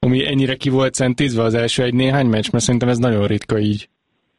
ami ennyire ki volt centízve az első egy néhány meccs, mert szerintem ez nagyon ritka így.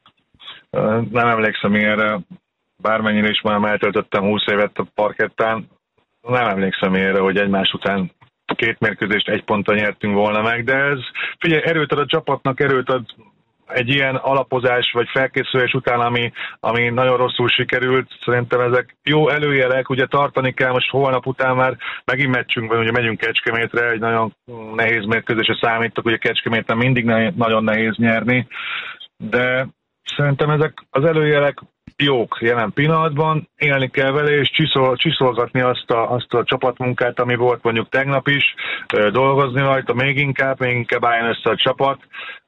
Nem emlékszem ilyenre, bármennyire is már eltöltöttem 20 évet a parkettán, nem emlékszem ilyenre, hogy egymás után 2 mérkőzést 1 ponttal nyertünk volna meg, de ez, figyelj, erőt ad a csapatnak, erőt ad egy ilyen alapozás vagy felkészülés után, ami nagyon rosszul sikerült. Szerintem ezek jó előjelek, ugye tartani kell, most holnap után már megint meccsünk van, ugye megyünk Kecskemétre, egy nagyon nehéz mérkőzésre számítok, ugye Kecskeméten mindig nagyon nehéz nyerni, de szerintem ezek az előjelek jók jelen pillanatban, élni kell vele, és csiszolgatni azt a csapatmunkát, ami volt mondjuk tegnap is, dolgozni rajta még inkább álljon össze a csapat.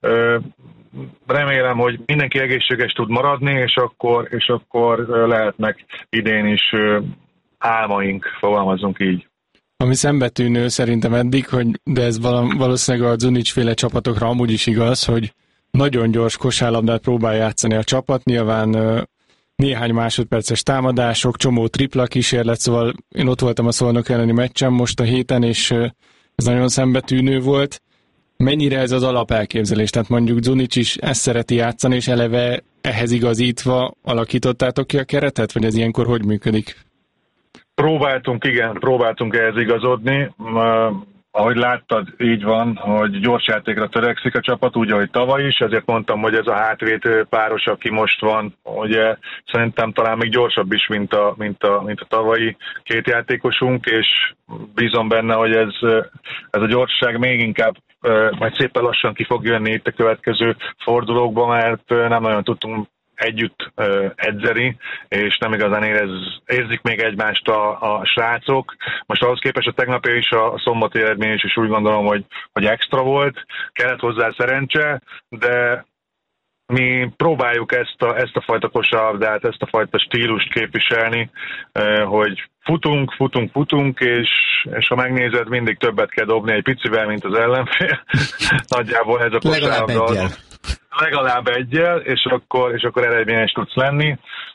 Remélem, hogy mindenki egészséges tud maradni, és akkor lehetnek idén is álmaink, fogalmazzunk így. Ami szembetűnő szerintem eddig, de ez valószínűleg a Zunic-féle csapatokra amúgy is igaz, hogy nagyon gyors kosárlabdát próbál játszani a csapat, nyilván néhány másodperces támadások, csomó tripla kísérlet, szóval én ott voltam a Szolnok elleni meccsen most a héten, és ez nagyon szembetűnő volt. Mennyire ez az alapelképzelés? Tehát mondjuk Zunic is ezt szereti játszani, és eleve ehhez igazítva alakítottátok ki a keretet, vagy ez ilyenkor hogy működik? Próbáltunk ehhez igazodni. Ahogy láttad, így van, hogy gyors játékra törekszik a csapat, úgy, ahogy tavaly is, ezért mondtam, hogy ez a hátvéd páros, aki most van, ugye szerintem talán még gyorsabb is, mint a tavalyi 2 játékosunk, és bízom benne, hogy ez a gyorsaság még inkább majd szépen lassan ki fog jönni itt a következő fordulókban, mert nem nagyon tudtunk együtt edzeni, és nem igazán érzik még egymást a srácok. Most ahhoz képest a tegnapi és a szombati eredmény is úgy gondolom, hogy extra volt, kellett hozzá szerencse, de mi próbáljuk ezt a fajta kosárlabdát, ezt a fajta stílust képviselni, hogy futunk, és ha megnézed, mindig többet kell dobni egy picivel, mint az ellenfél. Nagyjából ez a kosárlabda. Legalább egyel, és akkor eredményes tudsz lenni.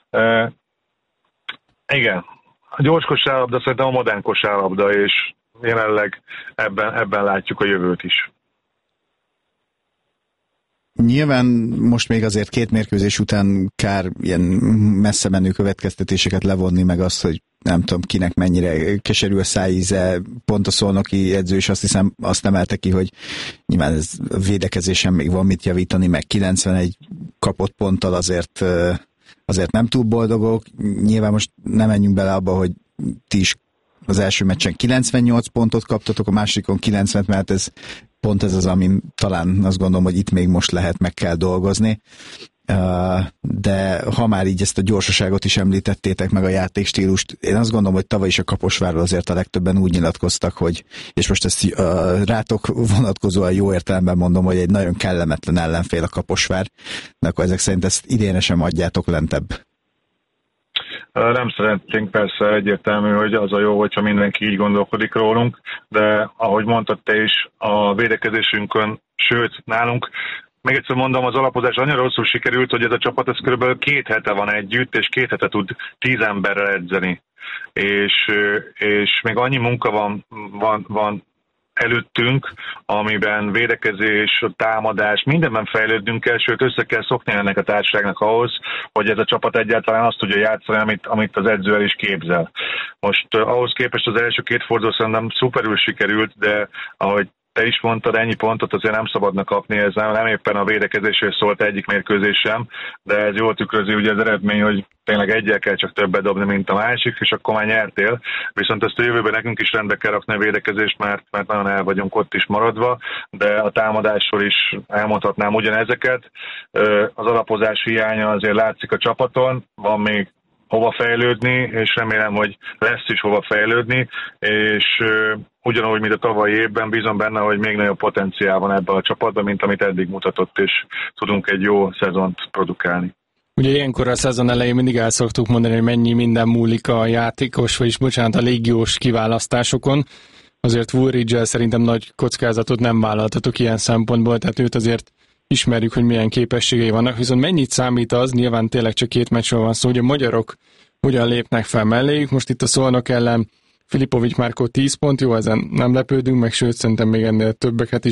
Igen, a gyors kosárlabda szerintem a modern kosárlabda, és jelenleg ebben látjuk a jövőt is. Nyilván most még azért 2 mérkőzés után kár ilyen messze menő következtetéseket levonni, meg azt, hogy nem tudom kinek mennyire keserű a szájíze, pont a szolnoki edző is azt hiszem azt emelte ki, hogy nyilván ez a védekezésen még van mit javítani, meg 91 kapott ponttal azért nem túl boldogok. Nyilván most nem menjünk bele abba, hogy ti is az első meccsen 98 pontot kaptatok, a másodikon 90, mert ez pont ez az, amin talán azt gondolom, hogy itt még most lehet, meg kell dolgozni. De ha már így ezt a gyorsaságot is említettétek, meg a játékstílust, én azt gondolom, hogy tavaly is a Kaposvárról azért a legtöbben úgy nyilatkoztak, hogy, és most ezt rátok vonatkozóan jó értelemben mondom, hogy egy nagyon kellemetlen ellenfél a Kaposvár, de akkor ezek szerint ezt idénre sem adjátok lentebb. Nem szeretnénk, persze egyértelmű, hogy az a jó, hogyha mindenki így gondolkodik rólunk, de ahogy mondtad te is, a védekezésünkön, sőt nálunk, még egyszer mondom, az alapozás annyira rosszul sikerült, hogy ez a csapat ez körülbelül 2 hete van együtt, és 2 hete tud 10 emberrel edzeni. És még annyi munka van előttünk, amiben védekezés, támadás, mindenben fejlődnünk kell, sőt össze kell szokni ennek a társaságnak ahhoz, hogy ez a csapat egyáltalán azt tudja játszani, amit az edző el is képzel. Most ahhoz képest az első 2 forduló szerintem szuperül sikerült, de ahogy te is mondtad, ennyi pontot azért nem szabadna kapni, ez nem éppen a védekezésről szólt egyik mérkőzés sem, de ez jól tükrözi ugye az eredmény, hogy tényleg egyel kell csak többet dobni, mint a másik, és akkor már nyertél. Viszont ezt a jövőben nekünk is rendbe kell rakni a védekezést, mert nagyon el vagyunk ott is maradva, de a támadásról is elmondhatnám ugyanezeket. Az alapozás hiánya azért látszik a csapaton, van még hova fejlődni, és remélem, hogy lesz is hova fejlődni, és ugyanúgy, mint a tavalyi évben, bízom benne, hogy még nagyobb potenciál van ebben a csapatban, mint amit eddig mutatott, és tudunk egy jó szezont produkálni. Ugye ilyenkor a szezon elején mindig el szoktuk mondani, hogy mennyi minden múlik a játékos, vagyis bocsánat, a légiós kiválasztásokon. Azért Woolridge-el szerintem nagy kockázatot nem vállaltatok ilyen szempontból, tehát őt azért ismerjük, hogy milyen képességei vannak, viszont mennyit számít az, nyilván tényleg csak 2 meccsről van szó, hogy a magyarok hogyan lépnek fel melléjük. Most itt a Szolnok ellen Filipovics Márkó 10 pont, jó, ezen nem lepődünk meg, sőt szerintem még ennél többeket is